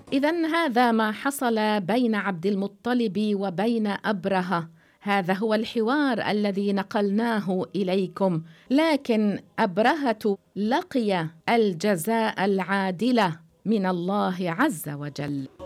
إذن هذا ما حصل بين عبد المطلب وبين أبرهة. هذا هو الحوار الذي نقلناه إليكم، لكن أبرهة لقي الجزاء العادل من الله عز وجل.